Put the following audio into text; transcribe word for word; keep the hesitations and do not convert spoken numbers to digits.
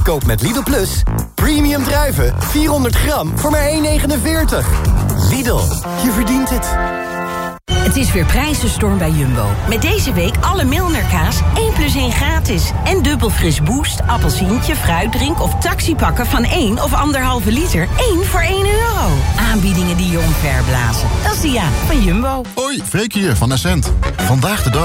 Koop met Lidl Plus. Premium druiven, vierhonderd gram voor maar één negenenveertig. Lidl, je verdient het. Het is weer prijzenstorm bij Jumbo. Met deze week alle Milnerkaas één plus één gratis. En dubbel fris boost, appelsientje, fruitdrink of taxipakken van één of anderhalve liter. één voor één euro. Aanbiedingen die je omverblazen. Dat is de ja van Jumbo. Hoi, Freek hier van Essent. Vandaag de dag